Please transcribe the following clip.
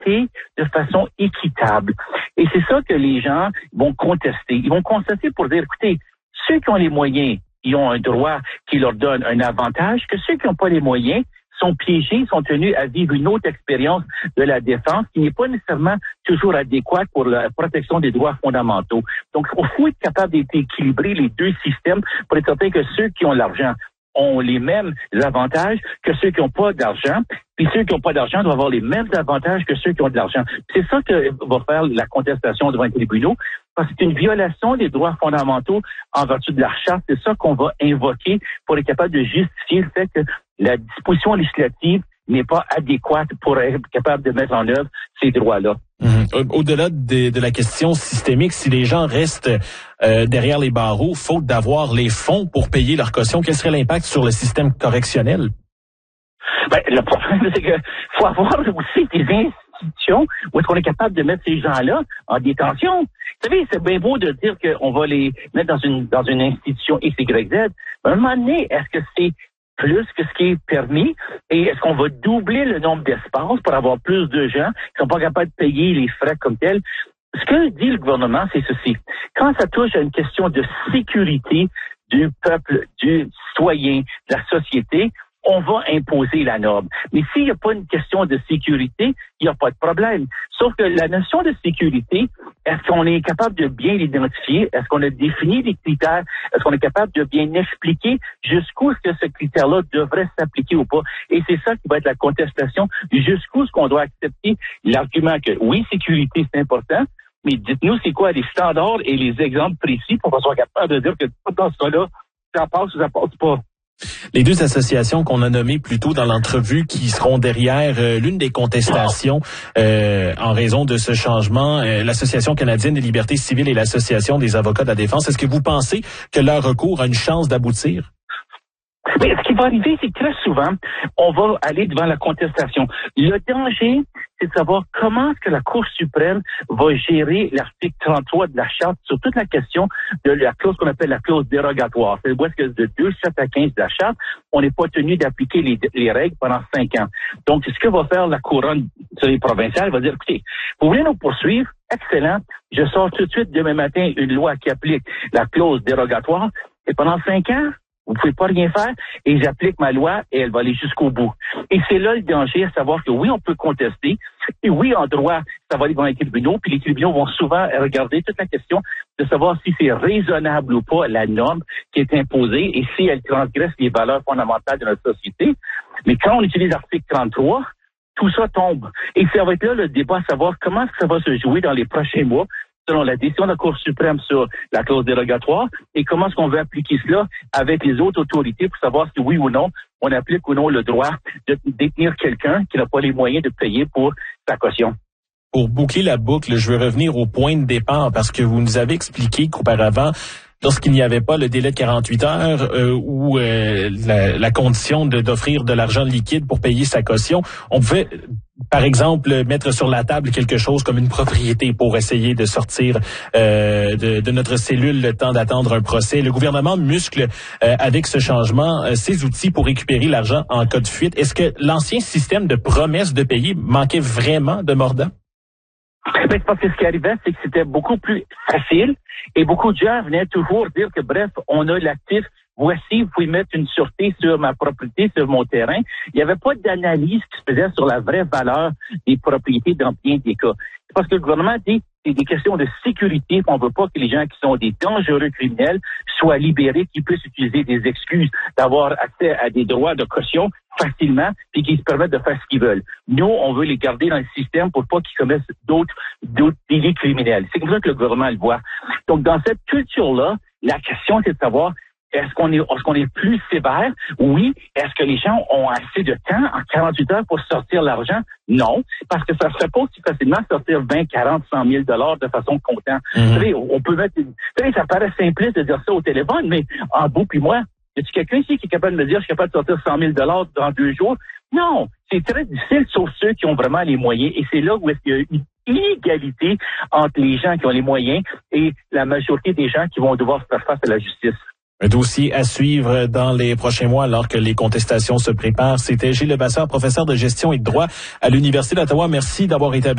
traité de façon équitable. Et c'est ça que les gens vont contester. Ils vont contester pour dire, écoutez, ceux qui ont les moyens, ils ont un droit qui leur donne un avantage, que ceux qui n'ont pas les moyens sont piégés, sont tenus à vivre une autre expérience de la défense qui n'est pas nécessairement toujours adéquate pour la protection des droits fondamentaux. Donc, il faut être capable d'équilibrer les deux systèmes pour être certain que ceux qui ont l'argent ont les mêmes avantages que ceux qui n'ont pas d'argent, puis ceux qui n'ont pas d'argent doivent avoir les mêmes avantages que ceux qui ont de l'argent. C'est ça que va faire la contestation devant les tribunaux, parce que c'est une violation des droits fondamentaux en vertu de la charte. C'est ça qu'on va invoquer pour être capable de justifier le fait que la disposition législative n'est pas adéquate pour être capable de mettre en œuvre ces droits-là. Au-delà de la question systémique, si les gens restent derrière les barreaux, faute d'avoir les fonds pour payer leur caution, quel serait l'impact sur le système correctionnel? Le problème, c'est qu'il faut avoir aussi des institutions où est-ce qu'on est capable de mettre ces gens-là en détention. Vous savez, c'est bien beau de dire qu'on va les mettre dans une institution X, Y, Z. Mais à un moment donné, est-ce que c'est plus que ce qui est permis? Et est-ce qu'on va doubler le nombre d'espaces pour avoir plus de gens qui sont pas capables de payer les frais comme tels? Ce que dit le gouvernement, c'est ceci. Quand ça touche à une question de sécurité du peuple, du citoyen, de la société, on va imposer la norme. Mais s'il n'y a pas une question de sécurité, il n'y a pas de problème. Sauf que la notion de sécurité, est-ce qu'on est capable de bien l'identifier? Est-ce qu'on a défini les critères? Est-ce qu'on est capable de bien expliquer jusqu'où est-ce que ce critère-là devrait s'appliquer ou pas? Et c'est ça qui va être la contestation. Jusqu'où est-ce qu'on doit accepter l'argument que oui, sécurité, c'est important, mais dites-nous c'est quoi les standards et les exemples précis pour qu'on soit capable de dire que dans ce cas-là, ça passe ou ça passe pas. Les deux associations qu'on a nommées plus tôt dans l'entrevue qui seront derrière l'une des contestations en raison de ce changement, l'Association canadienne des libertés civiles et l'Association des avocats de la défense, est-ce que vous pensez que leur recours a une chance d'aboutir? Mais ce qui va arriver, c'est que très souvent, on va aller devant la contestation. Le danger, c'est de savoir comment est-ce que la Cour suprême va gérer l'article 33 de la Charte sur toute la question de la clause qu'on appelle la clause dérogatoire. C'est où est-ce que de 2, 7 à 15 de la Charte, on n'est pas tenu d'appliquer les règles pendant 5 ans. Donc, ce que va faire la couronne provinciale, elle va dire, écoutez, vous voulez nous poursuivre? Excellent. Je sors tout de suite demain matin une loi qui applique la clause dérogatoire. Et pendant 5 ans, vous pouvez pas rien faire et j'applique ma loi et elle va aller jusqu'au bout. Et c'est là le danger, à savoir que oui, on peut contester et oui, en droit, ça va aller devant les tribunaux, puis les tribunaux vont souvent regarder toute la question de savoir si c'est raisonnable ou pas la norme qui est imposée et si elle transgresse les valeurs fondamentales de notre société. Mais quand on utilise l'article 33, tout ça tombe. Et ça va être là le débat à savoir comment ça va se jouer dans les prochains mois selon la décision de la Cour suprême sur la clause dérogatoire et comment est-ce qu'on veut appliquer cela avec les autres autorités pour savoir si oui ou non on applique ou non le droit de détenir quelqu'un qui n'a pas les moyens de payer pour sa caution. Pour boucler la boucle, je veux revenir au point de départ parce que vous nous avez expliqué qu'auparavant, lorsqu'il n'y avait pas le délai de 48 heures ou la condition d'offrir de l'argent liquide pour payer sa caution, on pouvait, par exemple, mettre sur la table quelque chose comme une propriété pour essayer de sortir de notre cellule le temps d'attendre un procès. Le gouvernement muscle avec ce changement ses outils pour récupérer l'argent en cas de fuite. Est-ce que l'ancien système de promesse de payer manquait vraiment de mordant? Parce que ce qui arrivait, c'est que c'était beaucoup plus facile et beaucoup de gens venaient toujours dire que bref, on a l'actif, voici, vous pouvez mettre une sûreté sur ma propriété, sur mon terrain. Il n'y avait pas d'analyse qui se faisait sur la vraie valeur des propriétés dans bien des cas. C'est parce que le gouvernement dit c'est des questions de sécurité. On ne veut pas que les gens qui sont des dangereux criminels soient libérés, qu'ils puissent utiliser des excuses d'avoir accès à des droits de caution facilement et qu'ils se permettent de faire ce qu'ils veulent. Nous, on veut les garder dans le système pour pas qu'ils commettent d'autres délits criminels. C'est comme ça que le gouvernement le voit. Donc, dans cette culture-là, la question, c'est de savoir est-ce qu'on est plus sévère? Oui. Est-ce que les gens ont assez de temps en 48 heures pour sortir l'argent? Non. Parce que ça se fait pas aussi facilement sortir 20, 40, 100 000 $ de façon comptante. Vous savez, on peut mettre ça paraît simpliste de dire ça au téléphone, mais en bout puis moi, y a-t-il quelqu'un ici qui est capable de me dire je suis capable de sortir 100 000 $ dans 2 jours? Non. C'est très difficile, sauf ceux qui ont vraiment les moyens. Et c'est là où est-ce qu'il y a une inégalité entre les gens qui ont les moyens et la majorité des gens qui vont devoir faire face à la justice. Un dossier à suivre dans les prochains mois alors que les contestations se préparent. C'était Gilles Levasseur, professeur de gestion et de droit à l'Université d'Ottawa. Merci d'avoir été avec